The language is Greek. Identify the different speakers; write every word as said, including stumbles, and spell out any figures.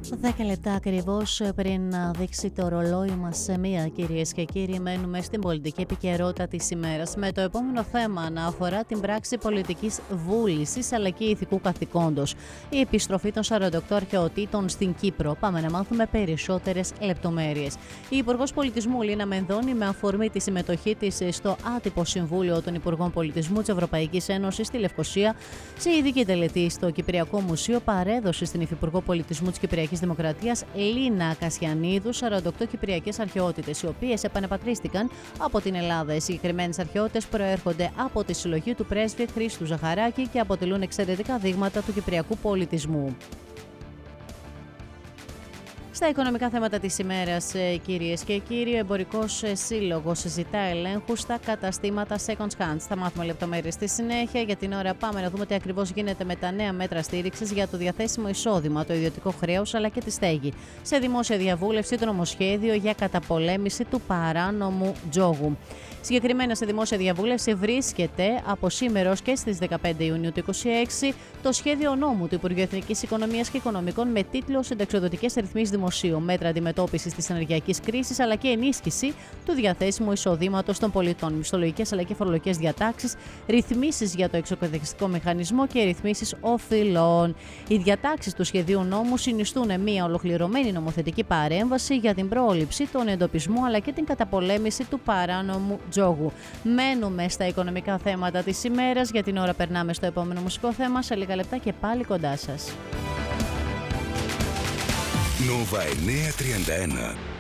Speaker 1: δέκα λεπτά ακριβώς πριν να δείξει το ρολόι μας σε μία, κυρίες και κύριοι, μένουμε στην πολιτική επικαιρότητα της ημέρας, με το επόμενο θέμα να αφορά την πράξη πολιτικής βούλησης αλλά και ηθικού καθηκόντος. Η επιστροφή των σαράντα οκτώ αρχαιοτήτων στην Κύπρο. Πάμε να μάθουμε περισσότερες λεπτομέρειες. Η Υπουργός Πολιτισμού Λίνα Μενδώνη, με αφορμή τη συμμετοχή της στο άτυπο Συμβούλιο των Υπουργών Πολιτισμού της Ευρωπαϊκής Ένωσης στη Λευκοσία, σε ειδική τελετή στο Κυπριακό Μουσείο, παρέδωσε στην Υφυπουργό Πολιτισμού της Κυπριακής Δημοκρατίας Λίνα Κασιανίδου σαράντα οκτώ κυπριακές αρχαιότητες, οι οποίες επαναπατρίστηκαν από την Ελλάδα. Οι συγκεκριμένες αρχαιότητες προέρχονται από τη συλλογή του πρέσβη Χρήστου Ζαχαράκη και αποτελούν εξαιρετικά δείγματα του κυπριακού πολιτισμού. Στα οικονομικά θέματα της ημέρας, κυρίες και κύριοι, ο Εμπορικός Σύλλογος ζητά ελέγχους στα καταστήματα second hands. Θα μάθουμε λεπτομέρειες στη συνέχεια. Για την ώρα πάμε να δούμε τι ακριβώς γίνεται με τα νέα μέτρα στήριξης για το διαθέσιμο εισόδημα, το ιδιωτικό χρέος αλλά και τη στέγη. Σε δημόσια διαβούλευση το νομοσχέδιο για καταπολέμηση του παράνομου τζόγου. Συγκεκριμένα σε δημόσια διαβούλευση βρίσκεται από σήμερα και στις δεκαπέντε Ιουνίου του είκοσι έξι το σχέδιο νόμου του Υπουργείου Εθνικής Οικονομίας και Οικονομικών με τίτλο «Συνταξιοδοτικές ρυθμίσεις δημοσίου, μέτρα αντιμετώπισης της ενεργειακής κρίσης αλλά και ενίσχυση του διαθέσιμου εισοδήματος των πολιτών, μισθολογικές αλλά και φορολογικές διατάξεις, ρυθμίσεις για το εξοικονομικό μηχανισμό και ρυθμίσεις οφειλών». Οι διατάξεις του σχεδίου νόμου συνιστούν μια ολοκληρωμένη νομοθετική παρέμβαση για την πρόληψη, τον εντοπισμό αλλά και την καταπολέμηση του παράνομου τζόγου. Μένουμε στα οικονομικά θέματα της ημέρας. Για την ώρα περνάμε στο επόμενο μουσικό θέμα. Σε λίγα λεπτά και πάλι κοντά σας.
Speaker 2: Νόβα εννιακόσια τριάντα ένα.